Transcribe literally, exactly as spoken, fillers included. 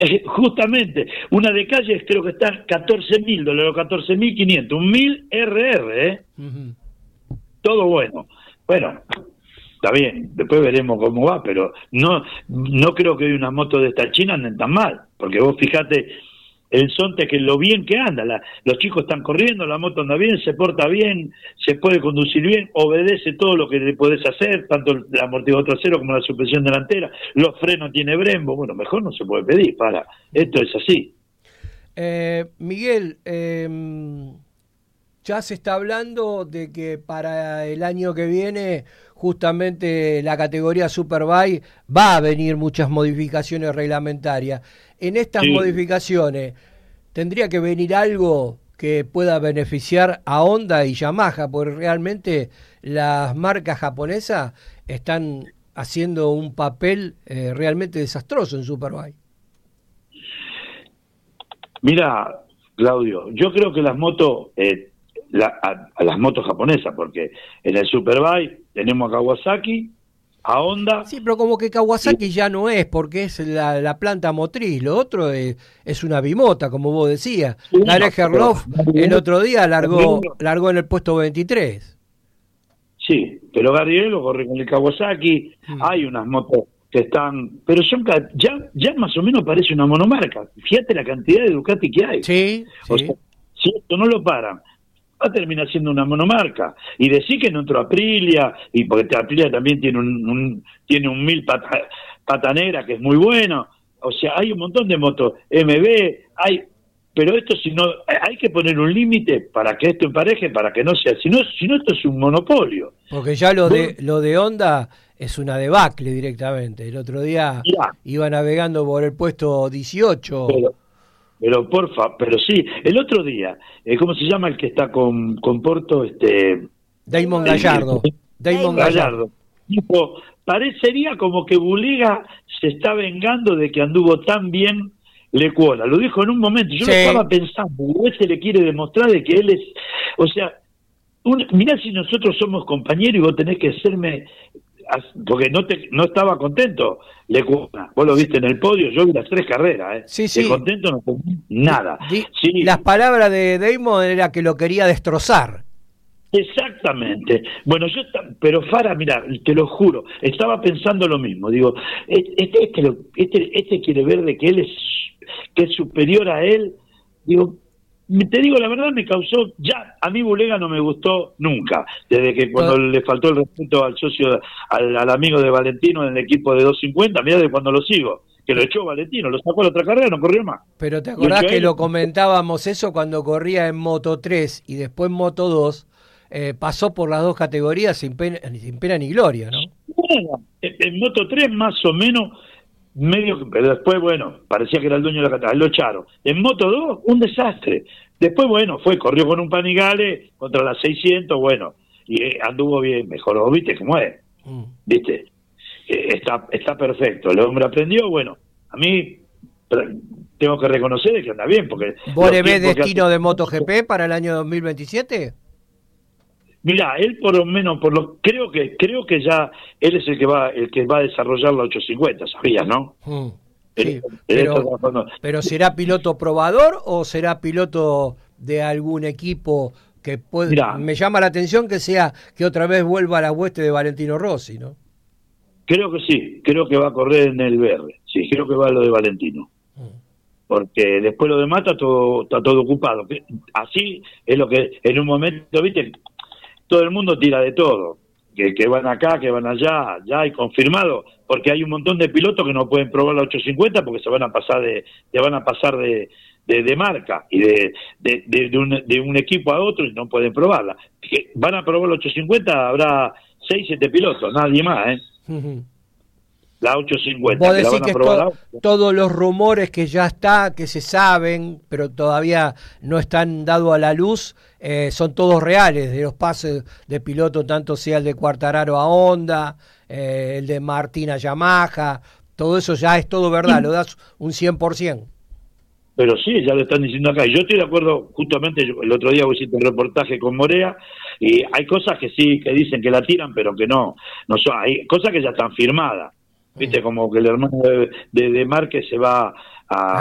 Eh, justamente, una de calles creo que está catorce mil dólares, catorce mil quinientos, un mil R R, ¿eh? Uh-huh. Todo bueno. Bueno, está bien, después veremos cómo va, pero no no creo que una moto de esta China anden tan mal, porque vos fijate el Sonte, que lo bien que anda, la, los chicos están corriendo, la moto anda bien, se porta bien, se puede conducir bien, obedece todo lo que le podés hacer, tanto el amortiguador trasero como la suspensión delantera, los frenos tiene Brembo, bueno, mejor no se puede pedir, para, esto es así. Eh, Miguel, eh, ya se está hablando de que para el año que viene justamente la categoría Superbike va a venir muchas modificaciones reglamentarias. En estas sí. modificaciones tendría que venir algo que pueda beneficiar a Honda y Yamaha, porque realmente las marcas japonesas están haciendo un papel eh, realmente desastroso en Superbike. Mira, Claudio, yo creo que las motos, eh, la, a, a las motos japonesas, porque en el Superbike tenemos a Kawasaki, a Honda. Sí, pero como que Kawasaki y... ya no es, porque es la, la planta motriz, lo otro es, es una bimota, como vos decías. Sí, Gareth Herloff el otro día largó, largó en el puesto veintitrés. Sí, pero Garrielo corre con el Kawasaki, mm. hay unas motos que están, pero son ya ya más o menos parece una monomarca. Fíjate la cantidad de Ducati que hay. Sí, o sí. sea, si esto no lo paran, va a terminar siendo una monomarca. Y decir que no entró Aprilia, y porque Aprilia también tiene un, un tiene un mil pata, patanera que es muy bueno. O sea, hay un montón de motos M B, hay, pero esto si no, hay que poner un límite para que esto empareje, para que no sea, si no, si no esto es un monopolio. Porque ya lo de lo de Honda es una debacle directamente. El otro día Mirá, iba navegando por el puesto dieciocho. Pero, pero porfa, pero sí, el otro día, eh, ¿cómo se llama el que está con, con Porto? Este, Damon Gallardo. Eh, Damon Gallardo. Tipo, parecería como que Bulega se está vengando de que anduvo tan bien Lecuona. Lo dijo en un momento. Yo sí. lo estaba pensando. Bulega se le quiere demostrar de que él es, o sea, un, mirá si nosotros somos compañeros y vos tenés que hacerme, porque no te no estaba contento Lecuona, vos lo viste en el podio, yo vi las tres carreras, ¿eh? Sí, sí. De contento no tenía nada. Di, sí. Las palabras de Damon era que lo quería destrozar. Exactamente. Bueno, yo, pero Fara, mira, te lo juro, estaba pensando lo mismo. Digo, este, este, este, este quiere ver de que él es, que es superior a él. Digo, te digo la verdad, me causó, ya, a mí Bulega no me gustó nunca, desde que cuando no. le faltó el respeto al socio, al, al amigo de Valentino en el equipo de doscientos cincuenta, mirá de cuando lo sigo, que lo echó Valentino, lo sacó a la otra carrera, no corrió más. Pero te acordás que lo comentábamos eso cuando corría en Moto tres y después en Moto dos, eh, pasó por las dos categorías sin pena, sin pena ni gloria, ¿no? Bueno, en, en Moto tres más o menos, medio, pero después, bueno, parecía que era el dueño de la categoría, lo echaron. En Moto dos, un desastre. Después, bueno, fue, corrió con un Panigale contra las seiscientos, bueno, y eh, anduvo bien, mejoró, ¿viste cómo es? Mm. ¿Viste? Eh, está está perfecto, el hombre aprendió, bueno, a mí tengo que reconocer que anda bien, porque... ¿Vos le ves destino hace... de MotoGP para el año dos mil veintisiete? Mirá, él por lo menos, por lo creo que creo que ya él es el que va el que va a desarrollar la ochocientos cincuenta, ¿sabías, no? Mm. Sí, pero, pero ¿será piloto probador o será piloto de algún equipo que puede? Mirá, me llama la atención que sea que otra vez vuelva a la hueste de Valentino Rossi, ¿no? Creo que sí, creo que va a correr en el verde, sí, creo que va a lo de Valentino, mm. porque después lo demás está todo, está todo ocupado. Así es lo que en un momento, viste, todo el mundo tira de todo. Que, que van acá, que van allá, ya hay confirmado, porque hay un montón de pilotos que no pueden probar la ochocientos cincuenta porque se van a pasar de, se van a pasar de, de, de marca y de, de, de, de, un, de un equipo a otro y no pueden probarla. Que van a probar la ochocientos cincuenta, habrá seis, siete pilotos, nadie más, ¿eh? Uh-huh. La ochocientos cincuenta. Vos decís que, la van que a probar to- todos los rumores que ya está, que se saben, pero todavía no están dados a la luz, eh, son todos reales, de los pases de piloto, tanto sea el de Quartararo a Honda, eh, el de Martín a Yamaha, todo eso ya es todo verdad, sí. Lo das un cien por ciento. Pero sí, ya lo están diciendo acá, y yo estoy de acuerdo, justamente yo, el otro día vos hiciste un reportaje con Morea, y hay cosas que sí, que dicen que la tiran, pero que no, no son, hay cosas que ya están firmadas. viste, como que el hermano de, de, de Márquez se va a,